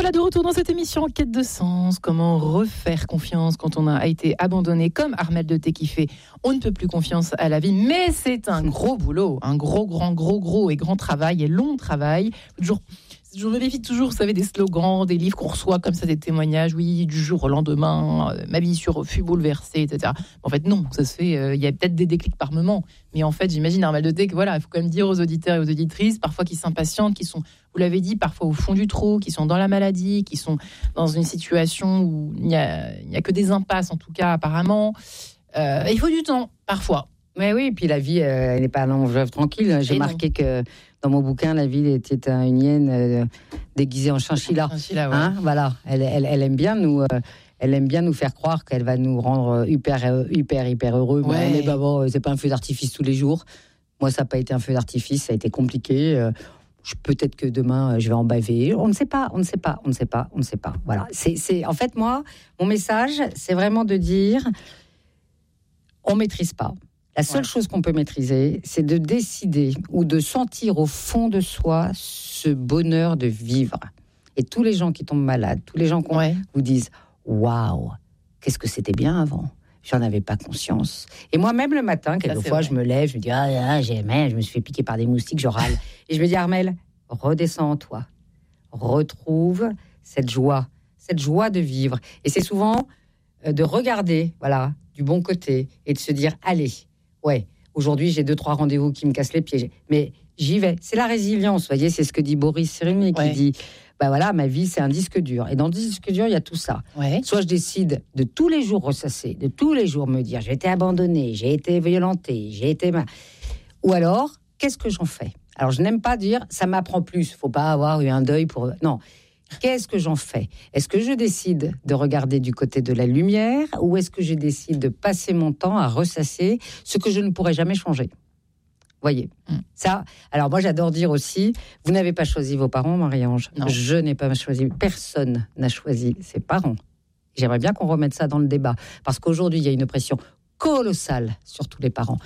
Voilà, de retour dans cette émission en quête de sens. Comment refaire confiance quand on a été abandonné, comme Armelle de Thé qui fait on ne peut plus confiance à la vie, mais c'est un gros boulot, un gros et grand travail et long travail. Je vérifie toujours, vous savez, des slogans, des livres qu'on reçoit comme ça, des témoignages, oui, du jour au lendemain, ma vie fut bouleversée, etc. En fait, non, ça se fait, il y a peut-être des déclics par moment, mais en fait, j'imagine, Armelle de Thé, que voilà, il faut quand même dire aux auditeurs et aux auditrices, parfois qui s'impatientent, qui sont, vous l'avez dit, parfois au fond du trou, qui sont dans la maladie, qui sont dans une situation où il n'y a que des impasses, en tout cas, apparemment. Il faut du temps, parfois. Mais oui, et puis la vie, elle n'est pas un long fleuve tranquille. J'ai marqué que dans mon bouquin, la vie était une hyène déguisée en chinchilla. Ouais. Hein, voilà, elle aime bien nous. Elle aime bien nous faire croire qu'elle va nous rendre hyper heureux. Ouais. Mais c'est pas un feu d'artifice tous les jours. Moi, ça n'a pas été un feu d'artifice, ça a été compliqué. Peut-être que demain, je vais en baver. On ne sait pas. Voilà. C'est en fait, moi, mon message, c'est vraiment de dire, on maîtrise pas. La seule chose qu'on peut maîtriser, c'est de décider ou de sentir au fond de soi ce bonheur de vivre. Et tous les gens qui tombent malades, tous les gens qui vous disent « Waouh, qu'est-ce que c'était bien avant !» J'en avais pas conscience. Et moi-même, le matin, quelquefois, je me lève, je me dis « Ah, je me suis fait piquer par des moustiques, je râle. » Et je me dis « Armelle, redescends en toi. Retrouve cette joie de vivre. » Et c'est souvent de regarder, voilà, du bon côté et de se dire « Allez, ouais, aujourd'hui, j'ai 2-3 rendez-vous qui me cassent les pieds. Mais j'y vais. » C'est la résilience, vous voyez, c'est ce que dit Boris Cyrulnik, qui dit, voilà, ma vie, c'est un disque dur. Et dans le disque dur, il y a tout ça. Ouais. Soit je décide de tous les jours ressasser, de tous les jours me dire, j'ai été abandonnée, j'ai été violentée, ou alors, qu'est-ce que j'en fais ? Alors, je n'aime pas dire, ça m'apprend plus. Il ne faut pas avoir eu un deuil pour... Non. Qu'est-ce que j'en fais ? Est-ce que je décide de regarder du côté de la lumière ou est-ce que je décide de passer mon temps à ressasser ce que je ne pourrai jamais changer ? Voyez, ça. Alors moi, j'adore dire aussi, vous n'avez pas choisi vos parents, Marie-Ange. Non. Je n'ai pas choisi. Personne n'a choisi ses parents. J'aimerais bien qu'on remette ça dans le débat parce qu'aujourd'hui, il y a une pression colossale sur tous les parents.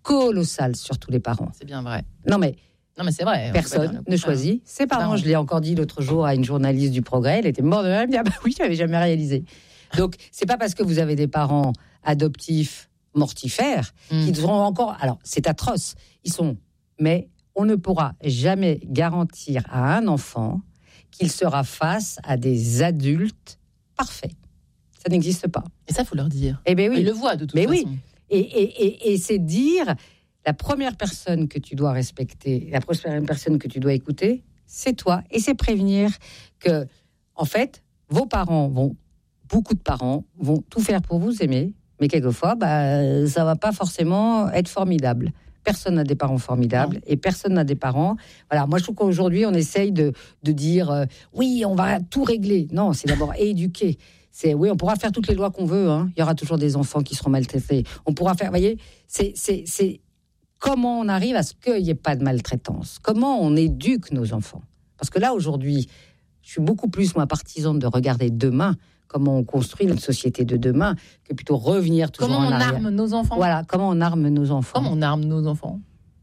C'est bien vrai. Non mais c'est vrai. Personne ne choisit ses parents. Je l'ai encore dit l'autre jour à une journaliste du Progrès. Elle était morte de rire. Elle me dit, oui, je l'avais jamais réalisé. Donc, c'est pas parce que vous avez des parents adoptifs mortifères qu'ils seront encore... Alors, c'est atroce. Mais on ne pourra jamais garantir à un enfant qu'il sera face à des adultes parfaits. Ça n'existe pas. Et ça, il faut leur dire. Eh bien oui. Ils le voient de toute façon. Oui. Et c'est dire... La première personne que tu dois respecter, la première personne que tu dois écouter, c'est toi. Et c'est prévenir que, en fait, beaucoup de parents vont tout faire pour vous aimer, mais quelquefois, ça va pas forcément être formidable. Personne n'a des parents formidables et personne n'a des parents. Voilà, moi je trouve qu'aujourd'hui on essaye de dire oui, on va tout régler. Non, c'est d'abord éduquer. Oui, on pourra faire toutes les lois qu'on veut. Hein. Il y aura toujours des enfants qui seront maltraités. On pourra faire, vous voyez, c'est comment on arrive à ce qu'il n'y ait pas de maltraitance ? Comment on éduque nos enfants ? Parce que là, aujourd'hui, je suis beaucoup plus, partisane de regarder demain, comment on construit notre société de demain, que plutôt revenir toujours en arrière. Comment on arme nos enfants ? Voilà, comment on arme nos enfants. Comment on arme nos enfants ?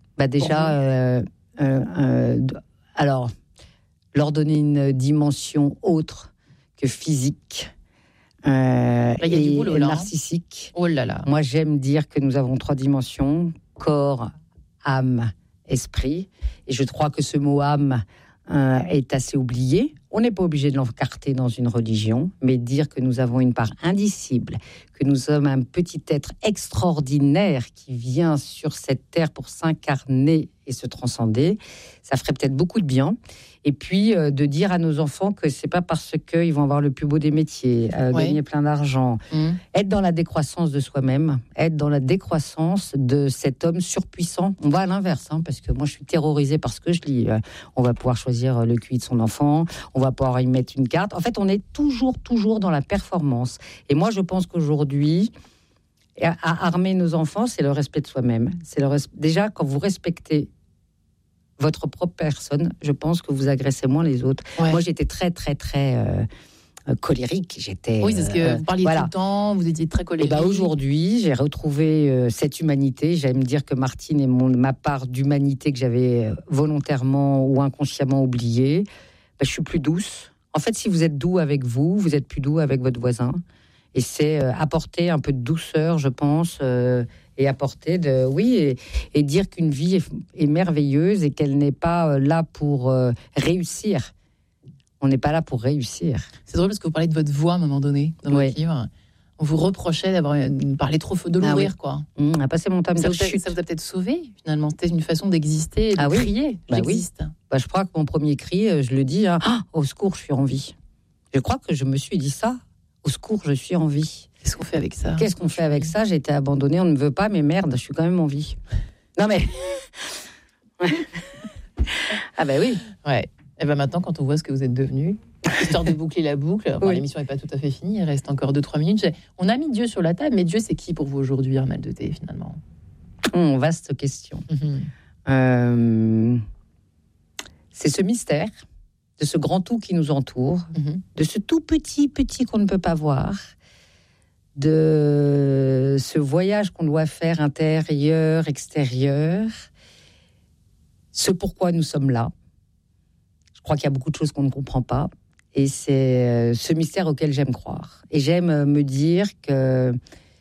Déjà, alors, leur donner une dimension autre que physique. Il y a du boulot, là, narcissique. Oh là là. Moi, j'aime dire que nous avons 3 dimensions. Corps, âme, esprit. Et je crois que ce mot âme est assez oublié. On n'est pas obligé de l'encarter dans une religion, mais dire que nous avons une part indicible, que nous sommes un petit être extraordinaire qui vient sur cette terre pour s'incarner et se transcender, ça ferait peut-être beaucoup de bien. Et puis, de dire à nos enfants que c'est pas parce qu'ils vont avoir le plus beau des métiers, gagner plein d'argent, être dans la décroissance de soi-même, être dans la décroissance de cet homme surpuissant. On va à l'inverse, parce que moi, je suis terrorisée par ce que je lis. On va pouvoir choisir le QI de son enfant, on va pouvoir y mettre une carte. En fait, on est toujours dans la performance. Et moi, je pense qu'aujourd'hui, à armer nos enfants, c'est le respect de soi-même. Déjà, quand vous respectez votre propre personne, je pense que vous agressez moins les autres. Ouais. Moi, j'étais très colérique. Oui, c'est ce que vous parliez tout le temps, vous étiez très colérique. Et aujourd'hui, j'ai retrouvé cette humanité. J'aime dire que Martine est ma part d'humanité que j'avais volontairement ou inconsciemment oubliée. Je suis plus douce. En fait, si vous êtes doux avec vous, vous êtes plus doux avec votre voisin. Et c'est apporter un peu de douceur, je pense, et apporter et dire qu'une vie est merveilleuse et qu'elle n'est pas là pour réussir. On n'est pas là pour réussir. C'est drôle parce que vous parlez de votre voix à un moment donné dans votre livre. On vous reprochait d'avoir parlé trop fort, de l'ouvrir, quoi. On a passé mon temps ça de chute. Ça vous a peut-être sauvé, finalement. C'était une façon d'exister et de crier. J'existe. Je crois que mon premier cri, je le dis, au secours, je suis en vie. Je crois que je me suis dit ça. Au secours, je suis en vie. Qu'est-ce qu'on fait avec ça ? J'ai été abandonnée, on ne me veut pas, mais merde, je suis quand même en vie. Non mais... Ah ben oui. Ouais. Et ben maintenant, quand on voit ce que vous êtes devenu, histoire de boucler la boucle, l'émission n'est pas tout à fait finie, il reste encore 2-3 minutes. On a mis Dieu sur la table, mais Dieu, c'est qui pour vous aujourd'hui, Armelle de Thé, finalement ? Vaste question. C'est ce mystère, de ce grand tout qui nous entoure, de ce tout petit qu'on ne peut pas voir, de ce voyage qu'on doit faire intérieur, extérieur, ce pourquoi nous sommes là. Je crois qu'il y a beaucoup de choses qu'on ne comprend pas, et c'est ce mystère auquel j'aime croire. Et j'aime me dire que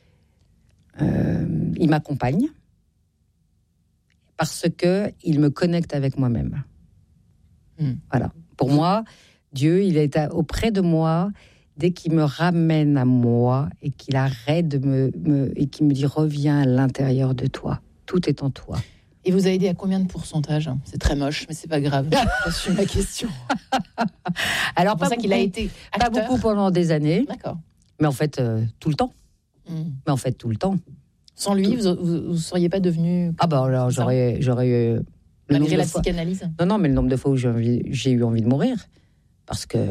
il m'accompagne parce que il me connecte avec moi-même. Voilà. Pour moi, Dieu, il est auprès de moi dès qu'il me ramène à moi et qu'il arrête et qu'il me dit reviens à l'intérieur de toi. Tout est en toi. Et vous a aidé à combien de pourcentage ? C'est très moche, mais c'est pas grave. J'assume la question. Alors, c'est pour ça qu'il a été acteur. Pas beaucoup pendant des années. D'accord. Mais en fait, tout le temps. Sans lui, vous ne seriez pas devenu... Ah bah alors, j'aurais malgré la psychanalyse ? Non, mais le nombre de fois où j'ai eu envie de mourir. Parce que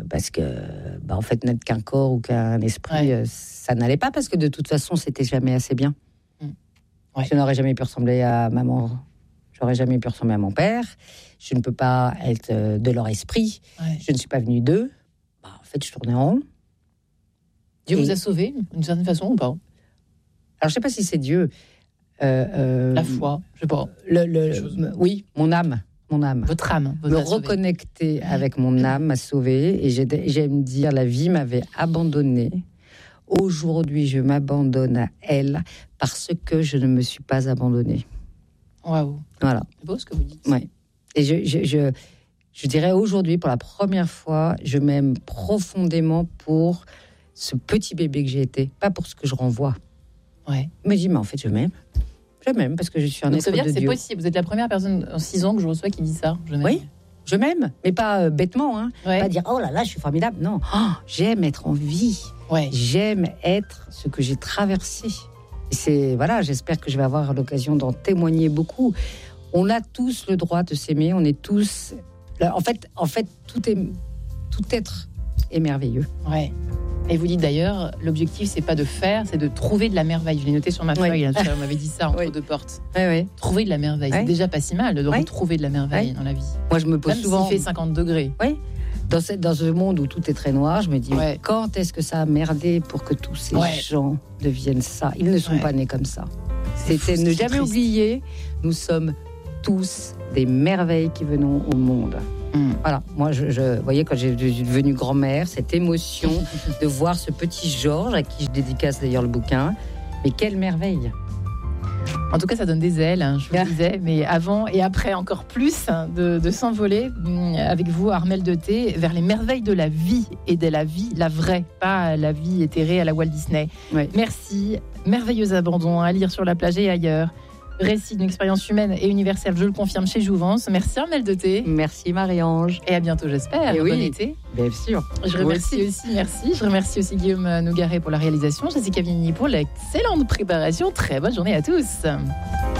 en fait, n'être qu'un corps ou qu'un esprit, ça n'allait pas, parce que de toute façon, c'était jamais assez bien. Je n'aurais jamais pu ressembler à maman. J'aurais jamais pu ressembler à mon père. Je ne peux pas être de leur esprit. Je ne suis pas venue d'eux. En fait, je tournais en rond. Dieu vous a sauvé, d'une certaine façon, ou pas ? Alors, je ne sais pas si c'est Dieu. La foi, je sais pas. Oui, mon âme. Votre âme. Me reconnecter avec mon âme m'a sauvée. Et j'aime dire, la vie m'avait abandonnée. Aujourd'hui, je m'abandonne à elle parce que je ne me suis pas abandonnée. Waouh. Voilà. C'est beau ce que vous dites. Ouais. Et je dirais aujourd'hui, pour la première fois, je m'aime profondément pour ce petit bébé que j'ai été, pas pour ce que je renvoie. Ouais. Mais je dis, mais en fait, je m'aime. Je m'aime parce que je suis un être de Dieu. Ça veut dire que c'est possible. Vous êtes la première personne en 6 ans que je reçois qui dit ça. Je m'aime. Oui. Je m'aime, mais pas bêtement. Pas dire, oh là là, je suis formidable. Non, j'aime être en vie. J'aime être ce que j'ai traversé. Et j'espère que je vais avoir l'occasion d'en témoigner beaucoup. On a tous le droit de s'aimer. On est tous... En fait, tout être est merveilleux. Ouais. Et vous dites d'ailleurs, l'objectif, c'est pas de faire, c'est de trouver de la merveille. Je l'ai noté sur ma feuille, on m'avait dit ça entre deux portes. Trouver de la merveille, c'est déjà pas si mal de retrouver de la merveille dans la vie. Moi, je me pose même souvent... s'il fait 50 degrés. Oui. Dans ce monde où tout est très noir, je me dis, mais quand est-ce que ça a merdé pour que tous ces gens deviennent ça ? Ils ne sont pas nés comme ça. C'était ne jamais oublier, nous sommes tous des merveilles qui venons au monde. Voilà, moi, je voyais quand j'ai devenu grand-mère, cette émotion de voir ce petit Georges, à qui je dédicace d'ailleurs le bouquin. Mais quelle merveille! En tout cas, ça donne des ailes, je vous le disais, mais avant et après encore plus, de s'envoler avec vous, Armelle de Thé, vers les merveilles de la vie et de la vie, la vraie, pas la vie éthérée à la Walt Disney. Merci, merveilleux abandon à lire sur la plage et ailleurs. Récit d'une expérience humaine et universelle, je le confirme, chez Jouvence. Merci Armelle de Thé. Merci Marie-Ange. Et à bientôt, j'espère. Bon été. Bien sûr. Je remercie aussi Guillaume Nougaret pour la réalisation, Jessica Vigny pour l'excellente préparation. Très bonne journée à tous.